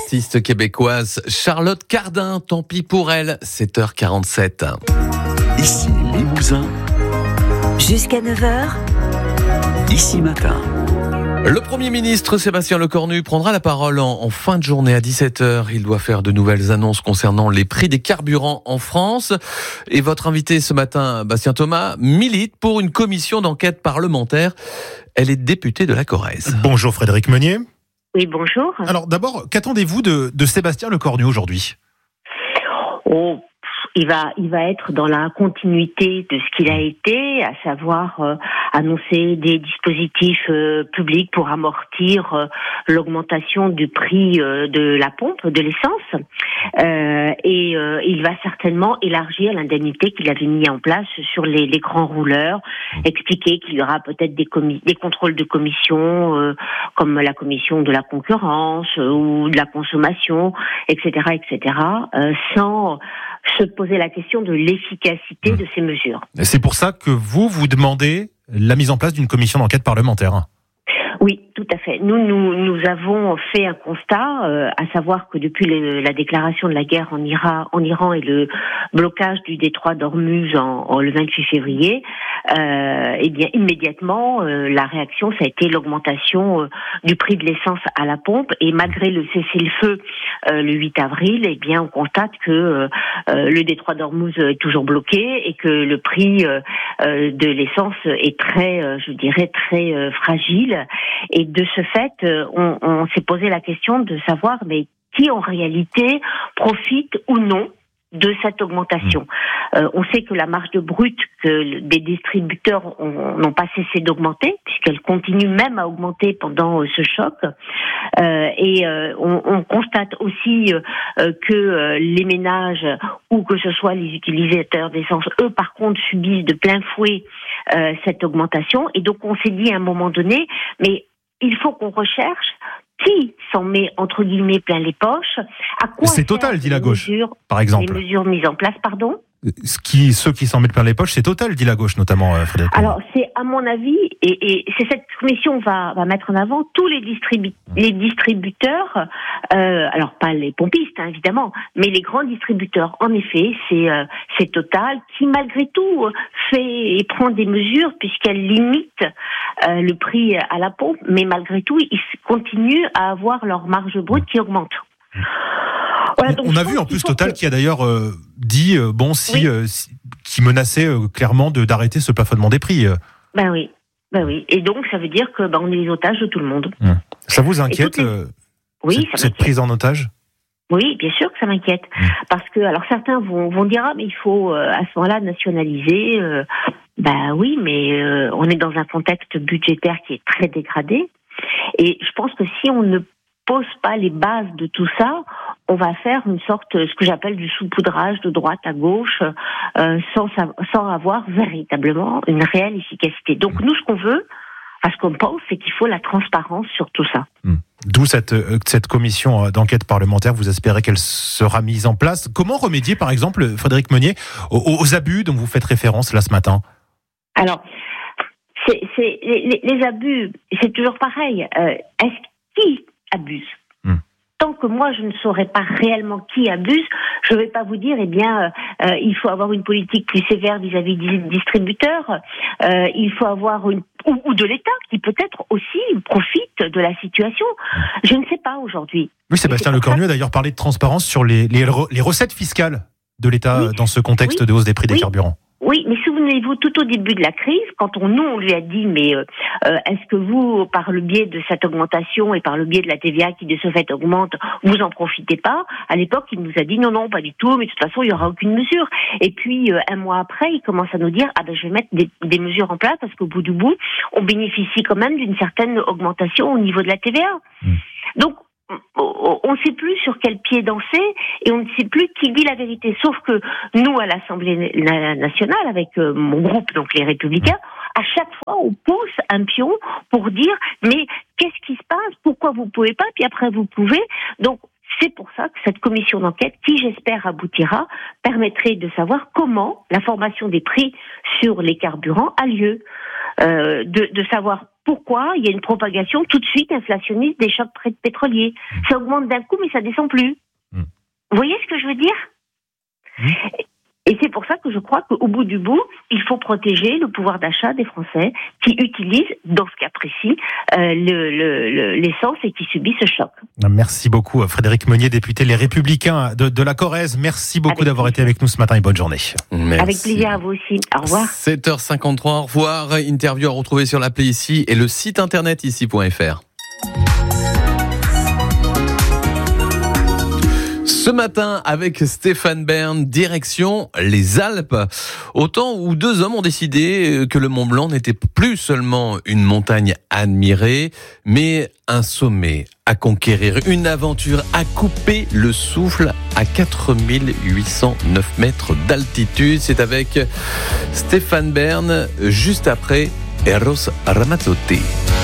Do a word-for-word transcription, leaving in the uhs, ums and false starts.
l'artiste québécoise Charlotte Cardin. Tant pis pour elle, sept heures quarante-sept. Ici Limousin. Jusqu'à neuf heures. Ici Matin. Le Premier ministre Sébastien Lecornu prendra la parole en, en fin de journée à dix-sept heures. Il doit faire de nouvelles annonces concernant les prix des carburants en France. Et votre invité ce matin, Bastien Thomas, milite pour une commission d'enquête parlementaire. Elle est députée de la Corrèze. Bonjour Frédéric Meunier. Oui, bonjour. Alors d'abord, qu'attendez-vous de, de Sébastien Lecornu aujourd'hui ? Oh, il va, il va être dans la continuité de ce qu'il a été, à savoir euh, annoncer des dispositifs euh, publics pour amortir euh, l'augmentation du prix euh, de la pompe, de l'essence. Euh, et euh, il va certainement élargir l'indemnité qu'il avait mis en place sur les, les grands rouleurs, expliquer qu'il y aura peut-être des, commis- des contrôles de commission, euh, comme la commission de la concurrence euh, ou de la consommation, et cetera, et cetera, euh, sans se poser la question de l'efficacité mmh. de ces mesures. Et c'est pour ça que vous, vous demandez la mise en place d'une commission d'enquête parlementaire. Oui, tout à fait. Nous, nous, nous avons fait un constat, euh, à savoir que depuis le, la déclaration de la guerre en, Ira, en Iran et le blocage du détroit d'Ormuz en, en le vingt-huit février, euh, eh bien immédiatement euh, la réaction, ça a été l'augmentation euh, du prix de l'essence à la pompe. Et malgré le cessez-le-feu euh, le huit avril, eh bien on constate que euh, euh, le détroit d'Ormuz est toujours bloqué et que le prix euh, euh, de l'essence est très, euh, je dirais, très euh, fragile. Et de ce fait, on, on s'est posé la question de savoir mais qui en réalité profite ou non de cette augmentation. Euh, on sait que la marge de brut que des distributeurs ont, n'ont pas cessé d'augmenter, puisqu'elle continue même à augmenter pendant euh, ce choc. Euh, et euh, on, on constate aussi euh, que euh, les ménages, ou que ce soit les utilisateurs d'essence, eux par contre subissent de plein fouet euh, cette augmentation. Et donc on s'est dit à un moment donné, mais il faut qu'on recherche qui s'en met entre guillemets plein les poches, à quoi c'est Total, dit la gauche, mesures, par exemple. Les mesures mises en place, pardon. Ce qui, ceux qui s'en mettent plein les poches, c'est Total, dit la gauche, notamment, euh, Frédéric. Alors, c'est à mon avis, et, et c'est cette commission va, va mettre en avant tous les, distribu- les distributeurs, euh, alors pas les pompistes, hein, évidemment, mais les grands distributeurs. En effet, c'est, euh, c'est Total qui, malgré tout, fait et prend des mesures puisqu'elle limite euh, le prix à la pompe, mais malgré tout, ils continuent à avoir leur marge brute qui augmente. Voilà, donc on a vu en plus Total que... qui a d'ailleurs euh, dit euh, bon si, oui. euh, si qui menaçait euh, clairement de d'arrêter ce plafonnement des prix. Euh. Ben oui, ben oui. Et donc ça veut dire que ben on est les otages de tout le monde. Mmh. Ça vous inquiète les... euh, oui, cette, ça cette prise en otage? Oui, bien sûr que ça m'inquiète, mmh. parce que alors certains vont vont dire ah mais il faut euh, à ce moment-là nationaliser. Euh, ben oui, mais euh, on est dans un contexte budgétaire qui est très dégradé, et je pense que si on ne pose pas les bases de tout ça, on va faire une sorte, ce que j'appelle du saupoudrage de droite à gauche, euh, sans, sans avoir véritablement une réelle efficacité. Donc nous, ce qu'on veut, enfin, ce qu'on pense, c'est qu'il faut la transparence sur tout ça. Mmh. D'où cette, cette commission d'enquête parlementaire, vous espérez qu'elle sera mise en place. Comment remédier, par exemple, Frédéric Meunier, aux, aux abus dont vous faites référence là ce matin ? Alors, c'est, c'est, les, les abus, c'est toujours pareil. Euh, est-ce qui abuse ? Hmm. Tant que moi je ne saurais pas réellement qui abuse, je ne vais pas vous dire eh bien euh, il faut avoir une politique plus sévère vis-à-vis des distributeurs, euh, il faut avoir une ou, ou de l'État qui peut-être aussi profite de la situation. Je ne sais pas aujourd'hui. Oui, Sébastien Lecornu a d'ailleurs parlé de transparence sur les, les, les recettes fiscales de l'État oui. dans ce contexte oui. de hausse des prix oui. des carburants. Oui, mais souvenez-vous, tout au début de la crise, quand on, nous, on lui a dit, mais euh, est-ce que vous, par le biais de cette augmentation et par le biais de la T V A qui de ce fait augmente, vous en profitez pas ? À l'époque, il nous a dit non, non, pas du tout, mais de toute façon, il y aura aucune mesure. Et puis, euh, un mois après, il commence à nous dire, ah ben, je vais mettre des, des mesures en place parce qu'au bout du bout, on bénéficie quand même d'une certaine augmentation au niveau de la T V A. Mmh. Donc, on ne sait plus sur quel pied danser et on ne sait plus qui dit la vérité. Sauf que nous, à l'Assemblée nationale, avec mon groupe, donc les Républicains, à chaque fois, on pousse un pion pour dire mais qu'est-ce qui se passe ? Pourquoi vous pouvez pas ? Puis après, vous pouvez. Donc, c'est pour ça que cette commission d'enquête, qui j'espère aboutira, permettrait de savoir comment la formation des prix sur les carburants a lieu. Euh, de, de savoir pourquoi il y a une propagation tout de suite inflationniste des chocs pétroliers. Ça augmente d'un coup, mais ça descend plus. Mmh. Vous voyez ce que je veux dire ? mmh. Et c'est pour ça que je crois qu'au bout du bout, il faut protéger le pouvoir d'achat des Français qui utilisent, dans ce cas précis, euh, le, le, le, l'essence et qui subissent ce choc. Merci beaucoup Frédérique Meunier, député Les Républicains de, de la Corrèze. Merci beaucoup avec d'avoir plaisir. été avec nous ce matin et bonne journée. Merci. Avec plaisir à vous aussi. Au revoir. sept heures cinquante-trois, au revoir. Interview à retrouver sur l'appli Ici et le site internet ici point f r. Ce matin, avec Stéphane Bern, direction les Alpes. Au temps où deux hommes ont décidé que le Mont Blanc n'était plus seulement une montagne à admirer, mais un sommet à conquérir, une aventure à couper le souffle à quatre mille huit cent neuf mètres d'altitude. C'est avec Stéphane Bern, juste après Eros Ramazzotti.